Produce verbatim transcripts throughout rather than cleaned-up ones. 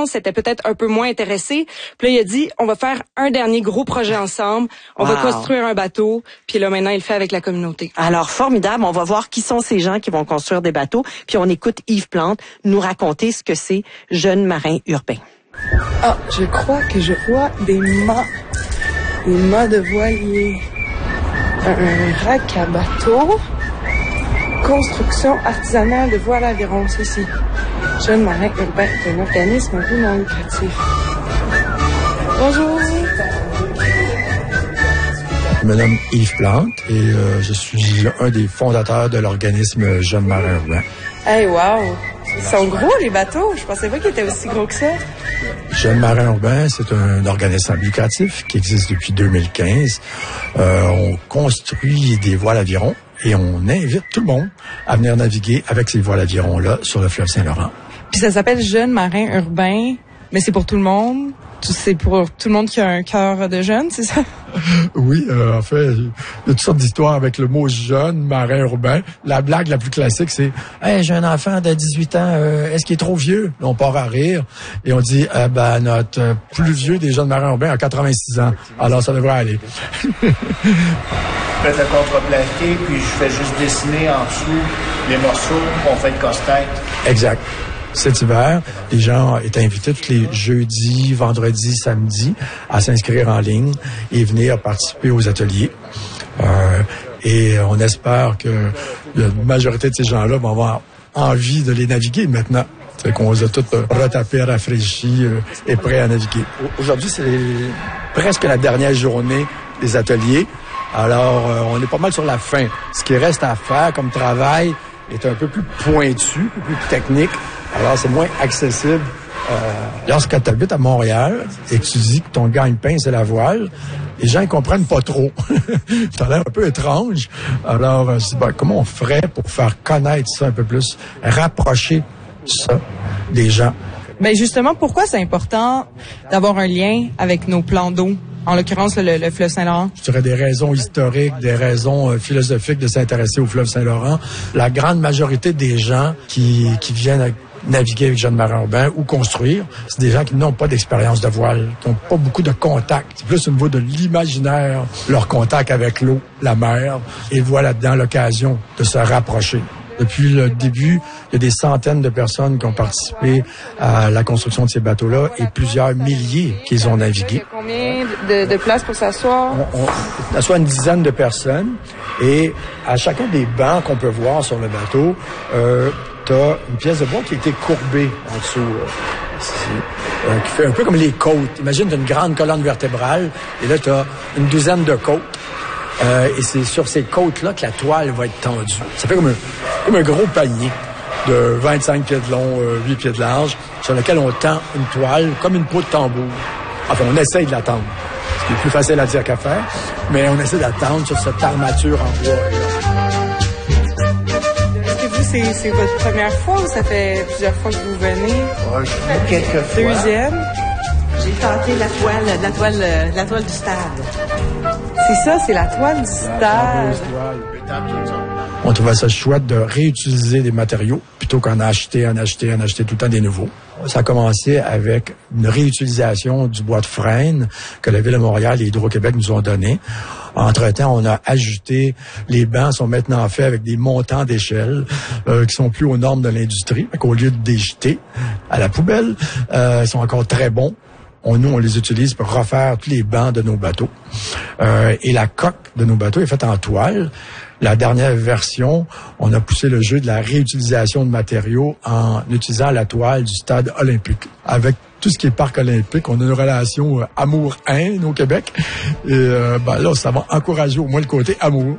France s'était peut-être un peu moins intéressée. Puis là, il a dit, on va faire un dernier gros projet ensemble. On wow. va construire un bateau. Puis là, maintenant, il le fait avec la communauté. Alors, formidable. On va voir qui sont ces gens qui vont construire des bateaux. Puis on écoute Yves Plante nous raconter ce que c'est Jeunes marins urbains. Ah, je crois que je vois des mâts. Des mâts de voilier. Un rack à bateau. Construction artisanale de voile aviron, c'est ici. Jeunes marins urbains, c'est un organisme un peu non lucratif. Bonjour. Je me nomme Yves Plante et euh, je suis un des fondateurs de l'organisme Jeunes marins urbains. Hey, wow! Ils sont gros, les bateaux. Je pensais pas qu'ils étaient aussi gros que ça. Jeunes marins urbains, c'est un organisme lucratif qui existe depuis deux mille quinze. Euh, on construit des voiles avirons et on invite tout le monde à venir naviguer avec ces voiles avirons-là sur le fleuve Saint-Laurent. Puis ça s'appelle Jeunes marins urbains, mais c'est pour tout le monde. C'est pour tout le monde qui a un cœur de jeune, c'est ça? Oui, euh, en fait, il y a toutes sortes d'histoires avec le mot jeune, marin urbain. La blague la plus classique, c'est « Hey, j'ai un enfant de dix-huit ans, euh, est-ce qu'il est trop vieux? » On part à rire et on dit eh « Ben, notre plus vieux des jeunes marins urbains a quatre-vingt-six ans. Alors, ça devrait aller. » Je fais le contreplaqué, puis je fais juste dessiner en dessous les morceaux, on fait le casse-tête. Exact. Cet hiver, les gens étaient invités tous les jeudis, vendredis, samedis à s'inscrire en ligne et venir participer aux ateliers. Euh, et on espère que la majorité de ces gens-là vont avoir envie de les naviguer maintenant. C'est qu'on les a tous retapés, rafraîchis euh, et prêts à naviguer. Aujourd'hui, c'est presque la dernière journée des ateliers. Alors, euh, on est pas mal sur la fin. Ce qui reste à faire comme travail est un peu plus pointu, un peu plus technique. Alors, c'est moins accessible. Euh, lorsque tu habites à Montréal et que tu dis que ton gagne-pain, c'est la voile, les gens ne comprennent pas trop. Ça a l'air un peu étrange. Alors, euh, ben, comment on ferait pour faire connaître ça un peu plus, rapprocher ça des gens? Ben justement, pourquoi c'est important d'avoir un lien avec nos plans d'eau? En l'occurrence, le, le fleuve Saint-Laurent. Je dirais des raisons historiques, des raisons euh, philosophiques de s'intéresser au fleuve Saint-Laurent. La grande majorité des gens qui, qui viennent à naviguer avec Jeunes marins urbains ou construire, c'est des gens qui n'ont pas d'expérience de voile, qui n'ont pas beaucoup de contact. C'est plus au niveau de l'imaginaire, leur contact avec l'eau, la mer, et voient là-dedans l'occasion de se rapprocher. Depuis le début, il y a des centaines de personnes qui ont participé à la construction de ces bateaux-là et plusieurs milliers qui ont navigué. Il y a combien de, de places pour s'asseoir? On, on s'assoit une dizaine de personnes et à chacun des bancs qu'on peut voir sur le bateau, euh, tu as une pièce de bois qui a été courbée en dessous. Euh, ici, euh, qui fait un peu comme les côtes. Imagine, tu as une grande colonne vertébrale et là, tu as une douzaine de côtes. Euh, et c'est sur ces côtes-là que la toile va être tendue. Ça fait comme un, comme un gros panier de vingt-cinq pieds de long, euh, huit pieds de large, sur lequel on tend une toile comme une peau de tambour. Enfin, on essaye de la tendre. Ce qui est plus facile à dire qu'à faire, mais on essaie de la tendre sur cette armature en bois. Est-ce que vous, c'est, c'est votre première fois ou ça fait plusieurs fois que vous venez? Ouais, je fais quelques fois. Deuxième? J'ai tenté la toile, la toile, la toile du stade. C'est ça, c'est la toile du stade. On trouvait ça chouette de réutiliser des matériaux plutôt qu'en acheter, en acheter, en acheter tout le temps des nouveaux. Ça a commencé avec une réutilisation du bois de frêne que la Ville de Montréal et Hydro-Québec nous ont donné. Entre-temps, on a ajouté, les bancs sont maintenant faits avec des montants d'échelle euh, qui sont plus aux normes de l'industrie. Au lieu de les jeter à la poubelle, euh, ils sont encore très bons. On, nous, on les utilise pour refaire tous les bancs de nos bateaux. Euh, et la coque de nos bateaux est faite en toile. La dernière version, on a poussé le jeu de la réutilisation de matériaux en utilisant la toile du stade olympique. Avec tout ce qui est parc olympique, on a une relation euh, amour-haine au Québec. Et euh, ben là, ça va encourager au moins le côté amour.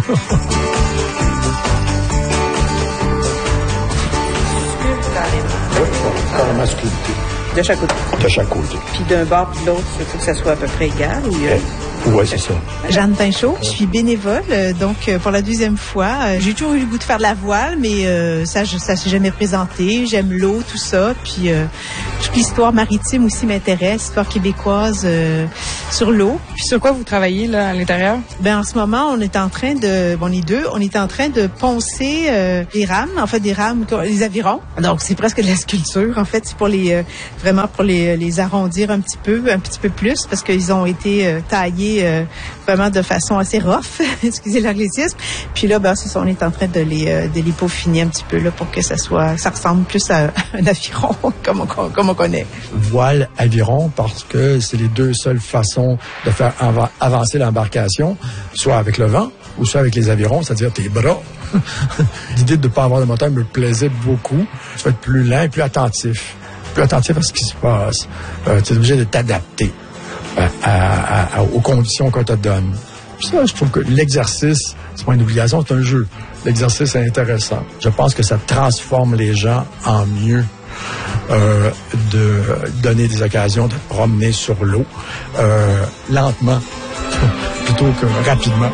La masculinité. De chaque côté. De chaque côté. Puis d'un bord puis de l'autre, il faut que ça soit à peu près égal. Ou euh... Oui, c'est ça. Jeanne Pinchot, je suis bénévole, donc pour la deuxième fois. J'ai toujours eu le goût de faire de la voile, mais euh, ça, je, ça s'est jamais présenté. J'aime l'eau, tout ça. Puis euh, toute l'histoire maritime aussi m'intéresse, l'histoire québécoise. Euh, sur l'eau. Puis sur quoi vous travaillez là à l'intérieur? Ben en ce moment, on est en train de, bon, les deux, on est en train de poncer euh, des rames, en fait des rames, les avirons. Donc c'est presque de la sculpture. En fait, c'est pour les, euh, vraiment pour les, les arrondir un petit peu, un petit peu plus, parce qu'ils ont été euh, taillés euh, vraiment de façon assez rough. Excusez l'anglicisme. Puis là, ben c'est ça, on est en train de les, euh, de les peaufiner un petit peu là pour que ça soit, ça ressemble plus à un aviron comme on, comme on connaît. Voile aviron parce que c'est les deux seules façons de faire av- avancer l'embarcation, soit avec le vent ou soit avec les avirons, c'est-à-dire tes bras. L'idée de ne pas avoir de moteur me plaisait beaucoup. Tu vas être plus lent et plus attentif. Plus attentif à ce qui se passe. Euh, tu es obligé de t'adapter à, à, à, aux conditions qu'on te donne. Puis ça, je trouve que l'exercice, c'est pas une obligation, c'est un jeu. L'exercice est intéressant. Je pense que ça transforme les gens en mieux. Euh, de donner des occasions de te promener sur l'eau euh, lentement plutôt que rapidement.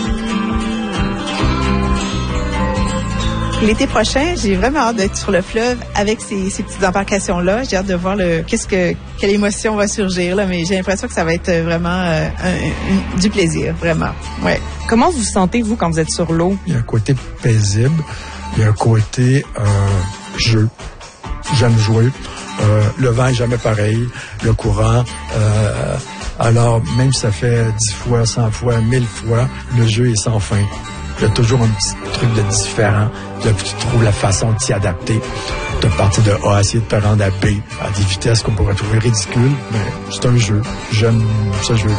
L'été prochain, j'ai vraiment hâte d'être sur le fleuve avec ces, ces petites embarcations-là. J'ai hâte de voir le qu'est-ce que quelle émotion va surgir là, mais j'ai l'impression que ça va être vraiment euh, un, un, du plaisir, vraiment. Ouais. Comment vous vous sentez vous quand vous êtes sur l'eau? Il y a un côté paisible, il y a un côté euh, jeu. J'aime jouer. Euh, le vent est jamais pareil. Le courant. Euh, alors, même si ça fait dix fois, cent fois, mille fois, le jeu est sans fin. Il y a toujours un petit truc de différent. Là, tu trouves la façon de t'y adapter. De partir de A à essayer de te rendre à B à des vitesses qu'on pourrait trouver ridicules. Mais c'est un jeu. J'aime ce jeu-là.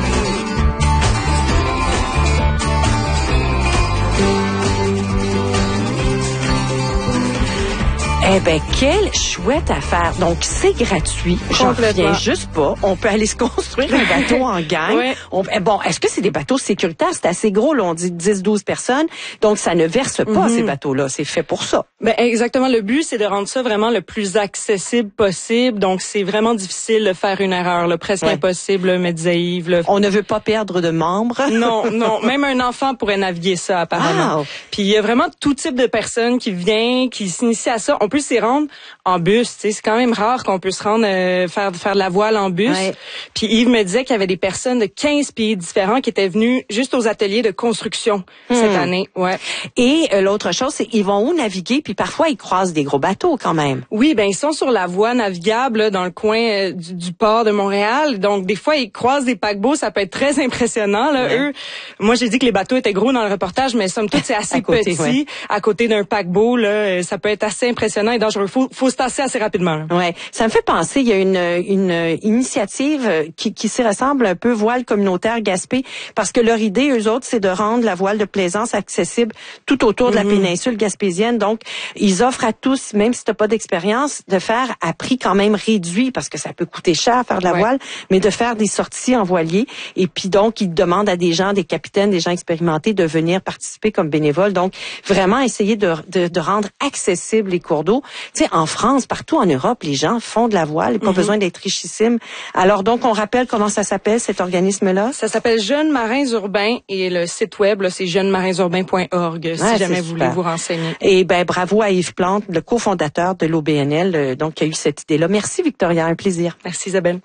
Eh ben, quelle chouette affaire. Donc, c'est gratuit. J'en reviens juste pas. On peut aller se construire un bateau en gang. Ouais. On, eh bon, est-ce que c'est des bateaux sécuritaires? C'est assez gros, là. On dit dix douze personnes. Donc, ça ne verse pas, mm-hmm. ces bateaux-là. C'est fait pour ça. Ben, exactement. Le but, c'est de rendre ça vraiment le plus accessible possible. Donc, c'est vraiment difficile de faire une erreur, là. Presque ouais. impossible, me disait Yves, là. On ne veut pas perdre de membres. Non, non. Même un enfant pourrait naviguer ça, apparemment. Ah. Puis, il y a vraiment tout type de personnes qui viennent, qui s'initient à ça. On peut s'y rendre en bus, tu sais, c'est quand même rare qu'on peut se rendre euh, faire faire de la voile en bus. Ouais. Puis Yves me disait qu'il y avait des personnes de quinze pays différents qui étaient venues juste aux ateliers de construction hmm. cette année. Ouais. Et euh, l'autre chose, c'est qu'ils vont où naviguer, puis parfois ils croisent des gros bateaux quand même. Oui, ben ils sont sur la voie navigable là, dans le coin euh, du, du port de Montréal. Donc des fois ils croisent des paquebots, ça peut être très impressionnant là. Ouais. Eux, moi j'ai dit que les bateaux étaient gros dans le reportage, mais somme toute c'est assez côté, petit ouais. à côté d'un paquebot là, ça peut être assez impressionnant et dangereux. Faut, faut se tasser assez rapidement. Là. Ouais, ça me fait penser, il y a une, une initiative qui, qui s'y ressemble un peu, Voile communautaire Gaspé, parce que leur idée, eux autres, c'est de rendre la voile de plaisance accessible tout autour de mm-hmm. la péninsule gaspésienne. Donc, ils offrent à tous, même si t'as pas d'expérience, de faire à prix quand même réduit, parce que ça peut coûter cher faire de la ouais. voile, mais de faire des sorties en voilier. Et puis donc, ils demandent à des gens, des capitaines, des gens expérimentés de venir participer comme bénévoles. Donc, vraiment essayer de, de, de rendre accessibles les cours d'eau. Tu sais, en France, partout en Europe, les gens font de la voile et pas mm-hmm. besoin d'être richissimes. Alors donc, on rappelle comment ça s'appelle, cet organisme-là? Ça s'appelle Jeunes Marins Urbains et le site web, là, c'est jeunes marins urbains point org si ah, jamais vous voulez vous renseigner. Et ben bravo à Yves Plante, le cofondateur de l'O B N L, euh, donc qui a eu cette idée-là. Merci Victoria, un plaisir. Merci Isabelle.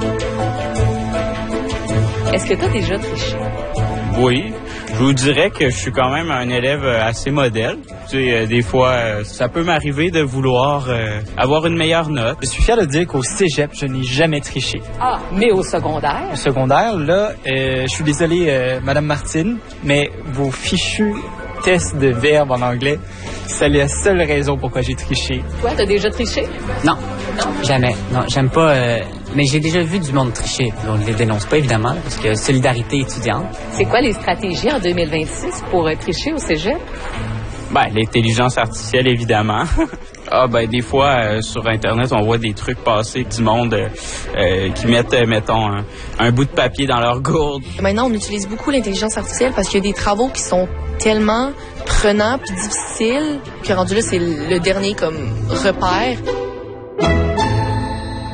Est-ce que tu as déjà triché? Oui. Je vous dirais que je suis quand même un élève assez modèle. Tu sais, euh, des fois, euh, ça peut m'arriver de vouloir euh, avoir une meilleure note. Je suis fier de dire qu'au cégep, je n'ai jamais triché. Ah, mais au secondaire? Au secondaire, là, euh, je suis désolé, euh, Madame Martine, mais vos fichus tests de verbes en anglais, c'est la seule raison pourquoi j'ai triché. Toi, t'as déjà triché? Non. Non? Jamais. Non, j'aime pas... Euh... Mais j'ai déjà vu du monde tricher. On ne les dénonce pas, évidemment, parce que solidarité étudiante. C'est quoi les stratégies en deux mille vingt-six pour euh, tricher au cégep? Ben, l'intelligence artificielle, évidemment. Ah, ben, des fois, euh, sur Internet, on voit des trucs passer du monde euh, euh, qui mettent, euh, mettons, un, un bout de papier dans leur gourde. Maintenant, on utilise beaucoup l'intelligence artificielle parce qu'il y a des travaux qui sont tellement prenants puis difficiles que rendu là, c'est le dernier comme repère.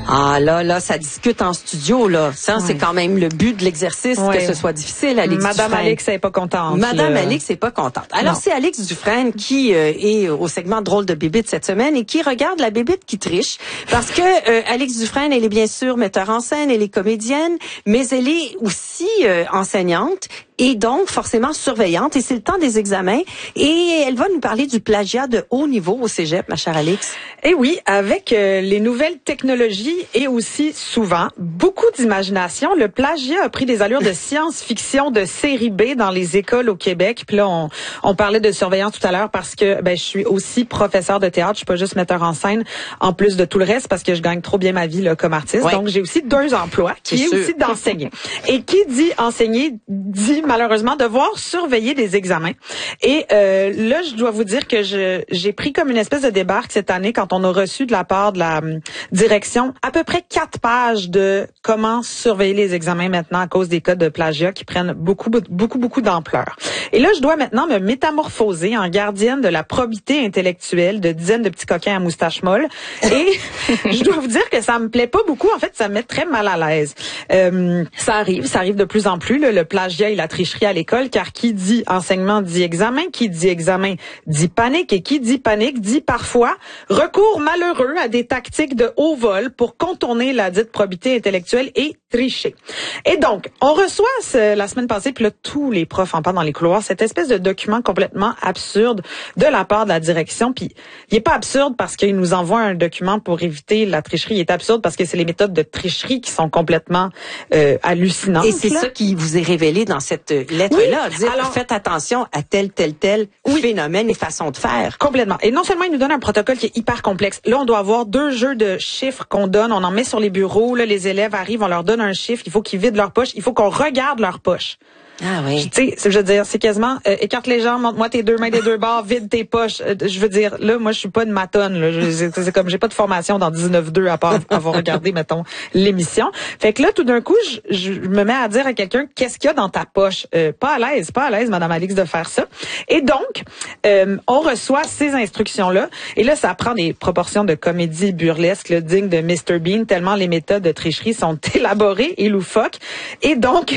Ah là, là, ça discute en studio, là. Ça, ouais. c'est quand même le but de l'exercice, ouais. que ce soit difficile, Alix Madame Dufresne. Alix n'est pas contente. Madame là. Alix n'est pas contente. Alors, non. c'est Alix Dufresne qui euh, est au segment Drôle de bébite cette semaine et qui regarde la bébite qui triche. Parce que euh, Alix Dufresne, elle est bien sûr metteur en scène, elle est comédienne, mais elle est aussi euh, enseignante et donc forcément surveillante. Et c'est le temps des examens. Et elle va nous parler du plagiat de haut niveau au cégep, ma chère Alix. Eh oui, avec euh, les nouvelles technologies et aussi souvent beaucoup d'imagination, le plagiat a pris des allures de science-fiction de série B dans les écoles au Québec. Puis là, on, on parlait de surveillance tout à l'heure parce que ben je suis aussi professeur de théâtre. Je suis pas juste metteur en scène, en plus de tout le reste parce que je gagne trop bien ma vie là, comme artiste. Ouais. Donc j'ai aussi deux emplois, qui est, est aussi d'enseigner. Et qui dit enseigner dit malheureusement devoir surveiller des examens. Et euh, là, je dois vous dire que je j'ai pris comme une espèce de débarque cette année quand on a reçu de la part de la um, direction à peu près quatre pages de comment surveiller les examens maintenant à cause des cas de plagiat qui prennent beaucoup, beaucoup, beaucoup d'ampleur. Et là, je dois maintenant me métamorphoser en gardienne de la probité intellectuelle de dizaines de petits coquins à moustache molle. Et je dois vous dire que ça me plaît pas beaucoup. En fait, ça me met très mal à l'aise. Euh, ça arrive, ça arrive de plus en plus, là, le plagiat et la tricherie à l'école, car qui dit enseignement dit examen, qui dit examen dit panique, et qui dit panique dit parfois recours malheureux à des tactiques de haut vol pour contourner la dite probité intellectuelle et tricher. Et donc, on reçoit ce, la semaine passée, puis là, tous les profs en parlent dans les couloirs, cette espèce de document complètement absurde de la part de la direction. Puis, il est pas absurde parce qu'il nous envoie un document pour éviter la tricherie. Il est absurde parce que c'est les méthodes de tricherie qui sont complètement euh, hallucinantes. Et c'est là. ça qui vous est révélé dans cette lettre-là. Oui, dire, alors, faites attention à tel, tel, tel oui, phénomène et façon de faire. Complètement. Et non seulement il nous donne un protocole qui est hyper complexe. Là, on doit avoir deux jeux de chiffres qu'on donne. On en met sur les bureaux. Là, les élèves arrivent, on leur donne un chiffre. Il faut qu'ils vident leur poche. Il faut qu'on regarde leur poche. Ah oui. Tu sais, je veux dire, c'est quasiment euh, écarte les jambes, montre-moi tes deux mains des deux bords, vide tes poches. Euh, je veux dire, là, moi, je suis pas une matonne. Là. Je, c'est, c'est comme j'ai pas de formation dans dix-neuf deux à part avoir regardé, mettons, l'émission. Fait que là, tout d'un coup, je, je me mets à dire à quelqu'un qu'est-ce qu'il y a dans ta poche. Euh, pas à l'aise, pas à l'aise, Madame Alix, de faire ça. Et donc, euh, on reçoit ces instructions-là. Et là, ça prend des proportions de comédie burlesque, là, digne de mister Bean, tellement les méthodes de tricherie sont élaborées et loufoques. Et donc,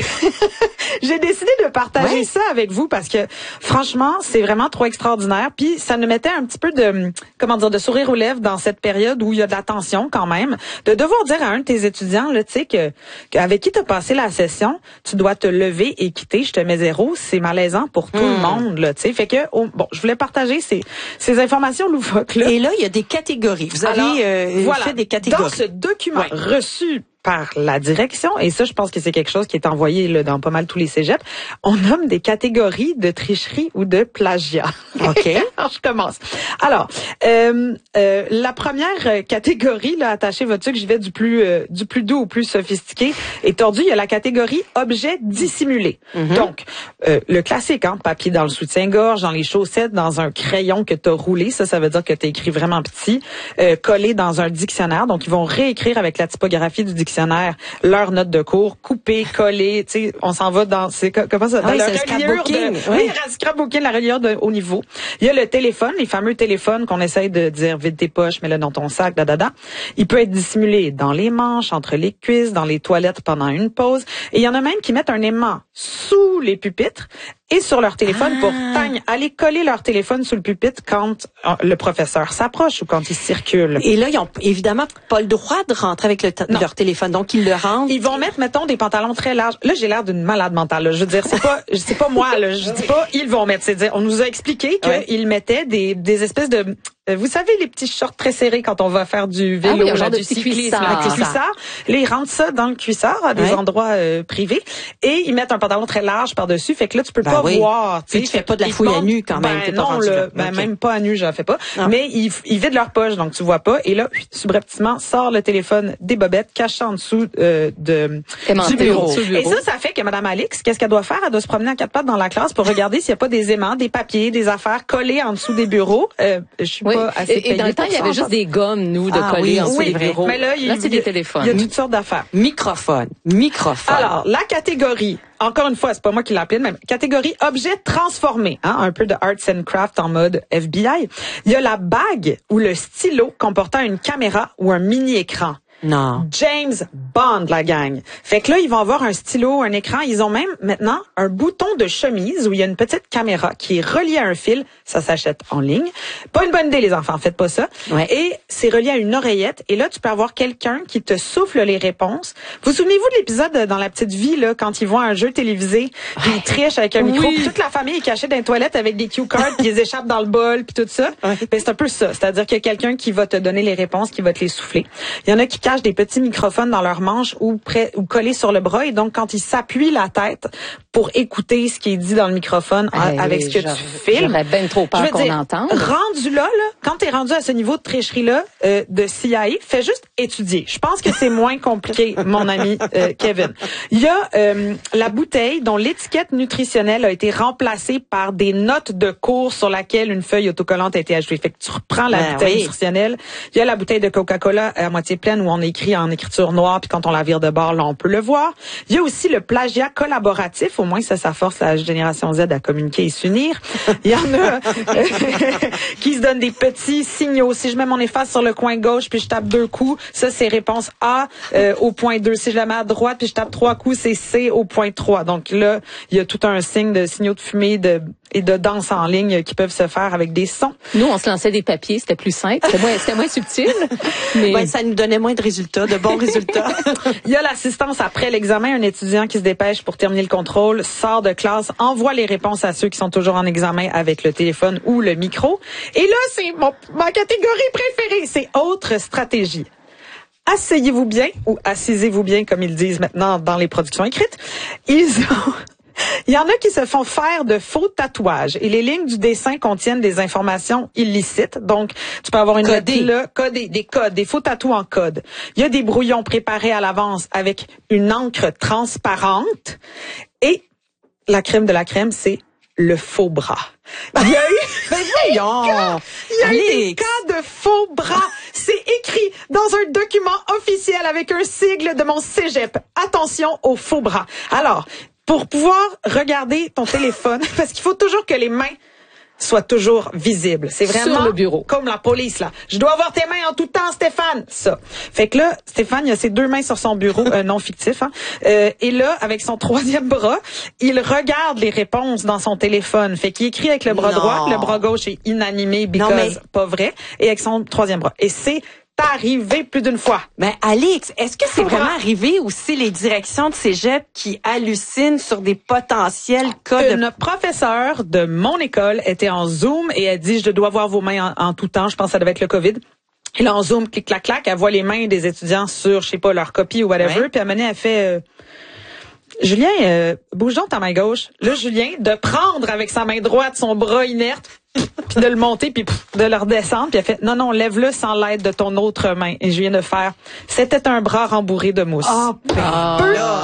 j'ai décidé de partager ouais. ça avec vous parce que franchement, c'est vraiment trop extraordinaire. Puis ça nous mettait un petit peu de, comment dire, de sourire aux lèvres dans cette période où il y a de la tension quand même, de devoir dire à un de tes étudiants, là, tu sais, que, que avec qui t'as passé la session, tu dois te lever et quitter. Je te mets zéro. C'est malaisant pour tout mmh. le monde, là, tu sais. Fait que, oh, bon, je voulais partager ces, ces informations loufoques là. Et là, il y a des catégories. Vous avez Alors, euh, voilà, fait des catégories. Dans ce document ouais. reçu par la direction, et ça, je pense que c'est quelque chose qui est envoyé là, dans pas mal tous les cégeps, on nomme des catégories de tricherie ou de plagiat. OK. Alors, je commence. Alors, euh, euh, la première catégorie, là, attachez votre sucre, j'y vais du plus euh, du plus doux au plus sophistiqué et tordu. Il y a la catégorie objet dissimulé. Mm-hmm. Donc, euh, le classique, hein, papier dans le soutien-gorge, dans les chaussettes, dans un crayon que tu as roulé, ça, ça veut dire que tu as écrit vraiment petit, euh, collé dans un dictionnaire. Donc, ils vont réécrire avec la typographie du dictionnaire leurs notes de cours, coupées, collées, tu sais, on s'en va dans, c'est comment ça, dans oui, la reliure de, oui, le scrapbooking, la reliure de haut niveau. Il y a le téléphone, les fameux téléphones qu'on essaye de dire vide tes poches, mets-le dans ton sac, da da da. Il peut être dissimulé dans les manches, entre les cuisses, dans les toilettes pendant une pause. Et il y en a même qui mettent un aimant sous les pupitres et sur leur téléphone ah. pour tagne, aller coller leur téléphone sous le pupitre quand le professeur s'approche ou quand il circule. Et là, ils ont évidemment pas le droit de rentrer avec le t- leur téléphone, donc ils le rendent. Ils vont mettre, mettons, des pantalons très larges. Là, j'ai l'air d'une malade mentale. Là. Je veux dire, c'est pas, c'est pas moi. Là. Je dis pas, ils vont mettre. C'est dire, on nous a expliqué qu'ils ouais. mettaient des, des espèces de vous savez, les petits shorts très serrés quand on va faire du vélo, ah oui, genre du de petit cuissard. Un cuissard. Là, ils rentrent ça dans le cuissard à des ouais. endroits euh, privés et ils mettent un pantalon très large par-dessus. Fait que là, tu peux ben pas oui. voir. Tu fais pas de la fouille à nu quand même. Ben non, le, ben okay. même pas à nu, j'en fais pas. Non. Mais ils, ils vident leur poche, donc tu vois pas. Et là, subrepticement, sort le téléphone des bobettes, caché en dessous euh, de du bureau. bureau. Et ça, ça fait que Madame Alix, qu'est-ce qu'elle doit faire? Elle doit se promener en quatre pattes dans la classe pour regarder s'il y a pas des aimants, des papiers, des affaires collées en dessous des bureaux. Euh, je suis oui. pas assez Et, et dans le temps, il y avait juste des gommes, nous, de ah, coller oui, en dessous oui, des bureaux. Mais là, il, là c'est des téléphones. Il y a toutes sortes d'affaires. Microphone. Microphone. Alors, la catégorie, encore une fois, c'est pas moi qui l'ai appelée, mais catégorie objet transformé, hein, un peu de arts and craft en mode F B I. Il y a la bague ou le stylo comportant une caméra ou un mini-écran. Non. James Bond, la gang. Fait que là, ils vont avoir un stylo, un écran. Ils ont même maintenant un bouton de chemise où il y a une petite caméra qui est reliée à un fil. Ça s'achète en ligne. Pas une bonne idée, les enfants. Faites pas ça. Ouais. Et c'est relié à une oreillette. Et là, tu peux avoir quelqu'un qui te souffle les réponses. Vous souvenez-vous de l'épisode dans La Petite Vie, là, quand ils voient un jeu télévisé, puis ils trichent avec un oui. micro, puis toute la famille est cachée dans les toilettes avec des cue cards, puis ils échappent dans le bol, puis tout ça. Ouais. Ben, c'est un peu ça. C'est-à-dire qu'il y a quelqu'un qui va te donner les réponses, qui va te les souffler. Il y en a qui cachent des petits microphones dans leur manche ou près ou collés sur le bras, et donc quand ils s'appuient la tête pour écouter ce qui est dit dans le microphone hey, avec oui, ce que tu filmes. J'aurais bien trop peur qu'on dire, entende. Rendu là, là, quand t'es rendu à ce niveau de tricherie-là euh, de C I A, fais juste étudier. Je pense que c'est moins compliqué, mon ami euh, Kevin. Il y a euh, la bouteille dont l'étiquette nutritionnelle a été remplacée par des notes de cours sur laquelle une feuille autocollante a été ajoutée. Fait que tu reprends la ben, bouteille oui. nutritionnelle. Il y a la bouteille de Coca-Cola à moitié pleine où on écrit en écriture noire, puis quand on la vire de bord, là, on peut le voir. Il y a aussi le plagiat collaboratif. Au moins, ça, ça force la génération Z à communiquer et s'unir. Il y en a qui se donnent des petits signaux. Si je mets mon efface sur le coin gauche, puis je tape deux coups, ça, c'est réponse A euh, au point deux. Si je la mets à droite, puis je tape trois coups, c'est C au point trois. Donc là, il y a tout un signe de signaux de fumée de, et de danse en ligne qui peuvent se faire avec des sons. Nous, on se lançait des papiers, c'était plus simple, c'était moins, c'était moins subtil. Mais... Ben, ça nous donnait moins de résultats, de bons résultats. Il y a l'assistance après l'examen. Un étudiant qui se dépêche pour terminer le contrôle, sort de classe, envoie les réponses à ceux qui sont toujours en examen avec le téléphone ou le micro. Et là, c'est mon, ma catégorie préférée, c'est autre stratégie. Asseyez-vous bien, ou assisez-vous bien, comme ils disent maintenant dans les productions écrites. Ils ont... Il y en a qui se font faire de faux tatouages et les lignes du dessin contiennent des informations illicites. Donc, tu peux avoir une Codé. lettre là, codé, des codes, des faux tatous en code. Il y a des brouillons préparés à l'avance avec une encre transparente. Et la crème de la crème, c'est le faux bras. Il y a eu, Ben voyons! il y a eu des Alex. cas de faux bras. C'est écrit dans un document officiel avec un sigle de mon cégep. Attention aux faux bras. Alors, pour pouvoir regarder ton téléphone, parce qu'il faut toujours que les mains soient toujours visibles. C'est vraiment Sur le bureau. Comme la police, là. Je dois avoir tes mains en tout temps, Stéphane. Ça. Fait que là, Stéphane, il a ses deux mains sur son bureau, euh, non fictif, hein. Euh, et là, avec son troisième bras, il regarde les réponses dans son téléphone. Fait qu'il écrit avec le bras Non. droit, le bras gauche est inanimé because Non, mais- pas vrai, et avec son troisième bras. Et c'est arrivé plus d'une fois. Ben, Alex, est-ce que c'est Faut vraiment voir. arrivé aussi les directions de cégep qui hallucinent sur des potentiels cas de... Une professeure de mon école était en Zoom et elle dit, je dois voir vos mains en, en tout temps. Je pense que ça devait être le COVID. Et là, en Zoom, clic, clac, clac, elle voit les mains des étudiants sur, je sais pas, leur copie ou whatever. Ouais. Puis à un moment donné, elle fait... Euh, Julien, euh, bouge donc ta main gauche. Là, Julien, de prendre avec sa main droite son bras inerte, puis de le monter, puis de le redescendre, puis elle fait, non, non, lève-le sans l'aide de ton autre main. Et je viens de faire, c'était un bras rembourré de mousse. Oh, Ah.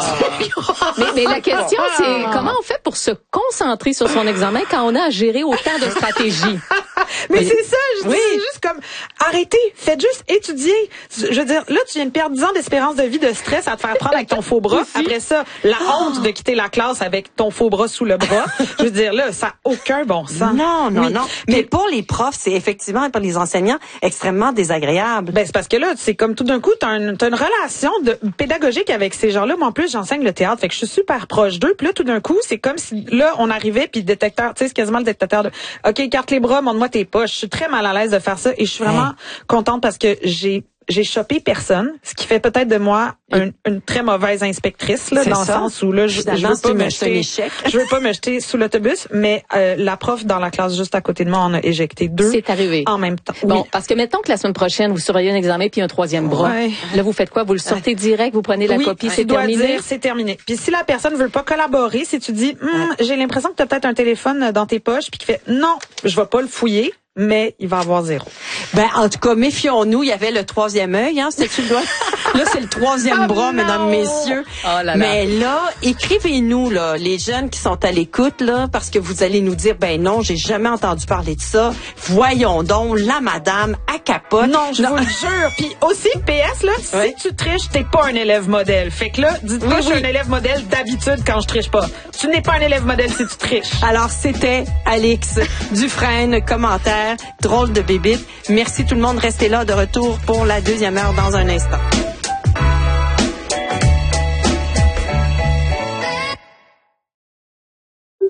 mais, mais la question, c'est comment on fait pour se concentrer sur son examen quand on a à gérer autant de stratégies? Mais c'est ça, je Oui. dis, c'est juste comme, arrêtez, faites juste étudier. Je veux dire, là, tu viens de perdre dix ans d'espérance de vie de stress à te faire prendre avec ton faux bras. Après ça, la honte de quitter la classe avec ton faux bras sous le bras. Je veux dire, là, ça n'a aucun bon sens. Non, non, Oui. non. Mais pour les profs, c'est effectivement, et pour les enseignants, extrêmement désagréable. Ben, c'est parce que là, c'est comme tout d'un coup, t'as une, t'as une relation de, pédagogique avec ces gens-là. Moi, en plus, j'enseigne le théâtre, fait que je suis super proche d'eux. Puis là, tout d'un coup, c'est comme si, là, on arrivait, puis le détecteur, tu sais, c'est quasiment le détecteur de, OK, écarte les bras, montre-moi tes poches. Je suis très mal à l'aise de faire ça et je suis vraiment contente parce que j'ai j'ai chopé personne, ce qui fait peut-être de moi une, une très mauvaise inspectrice là, C'est dans ça. le sens où là je, je Finalement, veux c'est pas une- me c'est un jeter, échec. je veux pas me jeter sous l'autobus, mais euh, la prof dans la classe juste à côté de moi en a éjecté deux C'est arrivé. en même temps. Bon, Oui. parce que mettons que la semaine prochaine, vous surveillez un examen puis un troisième bras. Ouais. Là, vous faites quoi? Vous le sortez direct, vous prenez la Oui, copie, tu c'est dois terminé? dire c'est terminé. Puis si la personne veut pas collaborer, si tu dis Hum, j'ai l'impression que tu as peut-être un téléphone dans tes poches puis qui fait non, je vais pas le fouiller, mais il va avoir zéro. Ben, en tout cas, méfions-nous. Il y avait le troisième œil, hein. C'était-tu le doigt? Là, c'est le troisième Ah, bras, non! mesdames, messieurs. Oh là là. Mais là, écrivez-nous, là, les jeunes qui sont à l'écoute, là, parce que vous allez nous dire, ben non, j'ai jamais entendu parler de ça. Voyons donc, la madame à capote. Non, je vous le jure. Puis aussi, P S, là, Oui. si tu triches, t'es pas un élève modèle. Fait que là, dites Oui, pas je suis oui. un élève modèle d'habitude quand je triche pas. Tu n'es pas un élève modèle si tu triches. Alors, c'était Alex Dufresne, commentaire, drôle de bébite. Merci tout le monde, restez là, de retour pour la deuxième heure dans un instant.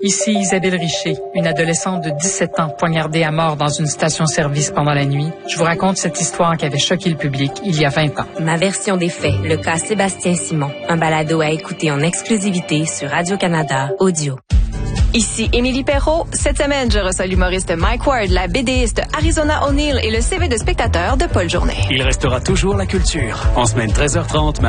Ici Isabelle Richer, une adolescente de dix-sept ans poignardée à mort dans une station-service pendant la nuit. Je vous raconte cette histoire qui avait choqué le public il y a vingt ans. Ma version des faits, le cas Sébastien Simon. Un balado à écouter en exclusivité sur Radio-Canada Audio. Ici Émilie Perrault. Cette semaine, je reçois l'humoriste Mike Ward, la BDiste Arizona O'Neill et le C V de spectateur de Paul Journet. Il restera toujours la culture. En semaine treize heures trente,